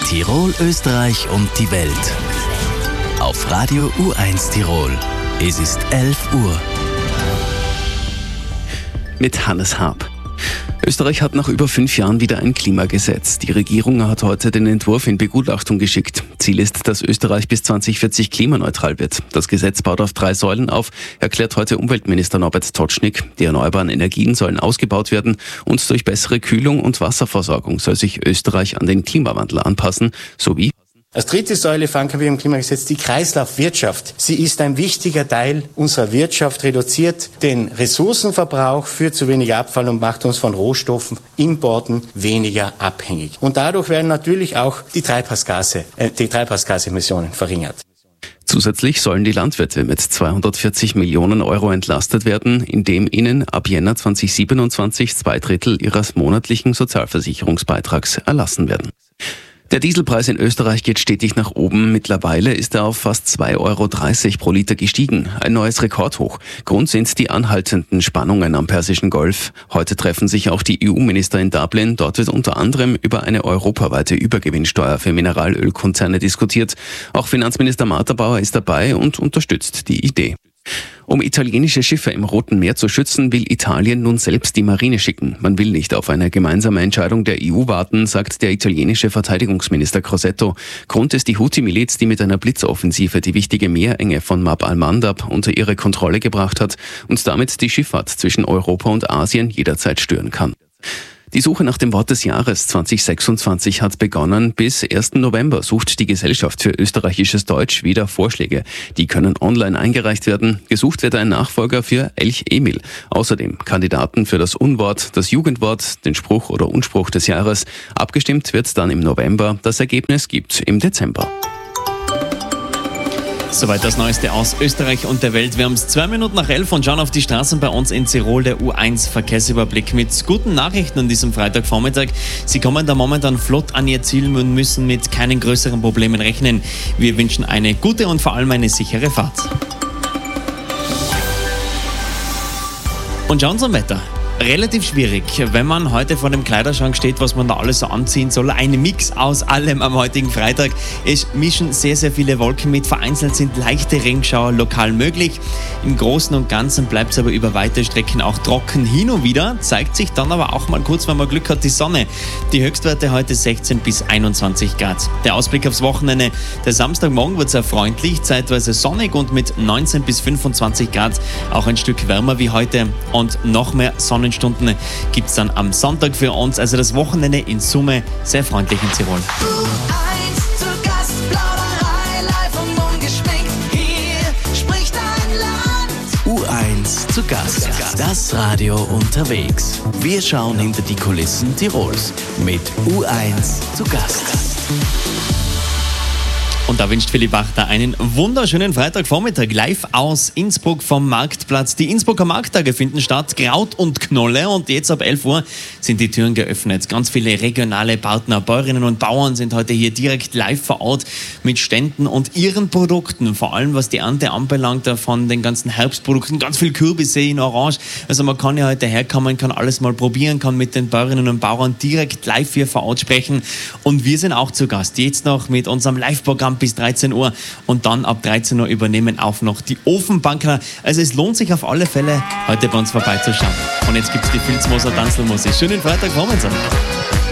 Tirol, Österreich und die Welt. Auf Radio U1 Tirol. Es ist 11 Uhr. Mit Hannes Haab. Österreich hat nach über 5 Jahren wieder ein Klimagesetz. Die Regierung hat heute den Entwurf in Begutachtung geschickt. Ziel ist, dass Österreich bis 2040 klimaneutral wird. Das Gesetz baut auf 3 Säulen auf, erklärt heute Umweltminister Norbert Totschnig. Die erneuerbaren Energien sollen ausgebaut werden und durch bessere Kühlung und Wasserversorgung soll sich Österreich an den Klimawandel anpassen, sowie Als dritte Säule verankern wir im Klimagesetz die Kreislaufwirtschaft. Sie ist ein wichtiger Teil unserer Wirtschaft, reduziert den Ressourcenverbrauch, führt zu weniger Abfall und macht uns von Rohstoffen, Importen weniger abhängig. Und dadurch werden natürlich auch die Treibhausgasemissionen verringert. Zusätzlich sollen die Landwirte mit 240 Millionen Euro entlastet werden, indem ihnen ab Jänner 2027 2/3 ihres monatlichen Sozialversicherungsbeitrags erlassen werden. Der Dieselpreis in Österreich geht stetig nach oben. Mittlerweile ist er auf fast 2,30 Euro pro Liter gestiegen. Ein neues Rekordhoch. Grund sind die anhaltenden Spannungen am Persischen Golf. Heute treffen sich auch die EU-Minister in Dublin. Dort wird unter anderem über eine europaweite Übergewinnsteuer für Mineralölkonzerne diskutiert. Auch Finanzminister Martha Bauer ist dabei und unterstützt die Idee. Um italienische Schiffe im Roten Meer zu schützen, will Italien nun selbst die Marine schicken. Man will nicht auf eine gemeinsame Entscheidung der EU warten, sagt der italienische Verteidigungsminister Crosetto. Grund ist die Houthi-Miliz, die mit einer Blitzoffensive die wichtige Meerenge von Bab al-Mandab unter ihre Kontrolle gebracht hat und damit die Schifffahrt zwischen Europa und Asien jederzeit stören kann. Die Suche nach dem Wort des Jahres 2026 hat begonnen. Bis 1. November sucht die Gesellschaft für österreichisches Deutsch wieder Vorschläge. Die können online eingereicht werden. Gesucht wird ein Nachfolger für Elch Emil. Außerdem Kandidaten für das Unwort, das Jugendwort, den Spruch oder Unspruch des Jahres. Abgestimmt wird dann im November. Das Ergebnis gibt's im Dezember. Soweit das Neueste aus Österreich und der Welt. Wir haben es 2 Minuten nach 11 und schauen auf die Straßen bei uns in Tirol. Der U1 Verkehrsüberblick mit guten Nachrichten an diesem Freitagvormittag. Sie kommen da momentan flott an ihr Ziel und müssen mit keinen größeren Problemen rechnen. Wir wünschen eine gute und vor allem eine sichere Fahrt. Und schauen zum Wetter. Relativ schwierig, wenn man heute vor dem Kleiderschrank steht, was man da alles so anziehen soll. Ein Mix aus allem am heutigen Freitag. Es mischen sehr, sehr viele Wolken mit. Vereinzelt sind leichte Regenschauer lokal möglich. Im Großen und Ganzen bleibt es aber über weite Strecken auch trocken. Hin und wieder zeigt sich dann aber auch mal kurz, wenn man Glück hat, die Sonne. Die Höchstwerte heute 16 bis 21 Grad. Der Ausblick aufs Wochenende. Der Samstagmorgen wird sehr freundlich, zeitweise sonnig und mit 19 bis 25 Grad auch ein Stück wärmer wie heute. Und noch mehr Sonnenstunden gibt es dann am Sonntag für uns. Also das Wochenende in Summe sehr freundlich in Tirol. U1 zu Gast, Plauderei, live und ungeschminkt. Hier spricht ein Land. U1 zu Gast. Das Radio unterwegs. Wir schauen hinter die Kulissen Tirols mit U1 zu Gast. Und da wünscht Philipp Wachter einen wunderschönen Freitagvormittag live aus Innsbruck vom Marktplatz. Die Innsbrucker Markttage finden statt, Kraut und Knolle, und jetzt ab 11 Uhr sind die Türen geöffnet. Ganz viele regionale Partner, Bäuerinnen und Bauern sind heute hier direkt live vor Ort mit Ständen und ihren Produkten, vor allem was die Ernte anbelangt, von den ganzen Herbstprodukten, ganz viel Kürbisse in Orange. Also man kann ja heute herkommen, kann alles mal probieren, kann mit den Bäuerinnen und Bauern direkt live hier vor Ort sprechen. Und wir sind auch zu Gast, jetzt noch mit unserem Live-Programm bis 13 Uhr und dann ab 13 Uhr übernehmen auch noch die Ofenbankler. Also es lohnt sich auf alle Fälle, heute bei uns vorbeizuschauen. Und jetzt gibt es die Filzmoser Tanzelmusik. Schönen Freitagvormittag.